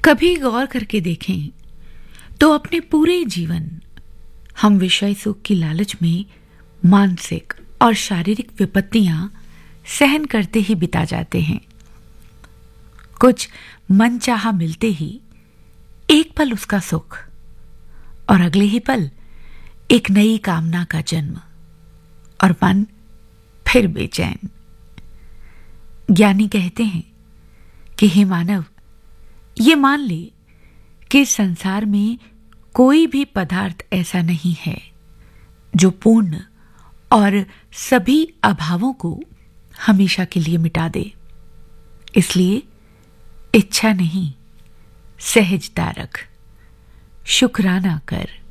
कभी गौर करके देखें तो अपने पूरे जीवन हम विषय सुख की लालच में मानसिक और शारीरिक विपत्तियां सहन करते ही बिता जाते हैं। कुछ मनचाहा मिलते ही एक पल उसका सुख और अगले ही पल एक नई कामना का जन्म और मन फिर बेचैन। ज्ञानी कहते हैं कि हे मानव, ये मान ले कि संसार में कोई भी पदार्थ ऐसा नहीं है जो पूर्ण और सभी अभावों को हमेशा के लिए मिटा दे। इसलिए इच्छा नहीं, सहजता रख, शुक्राना कर।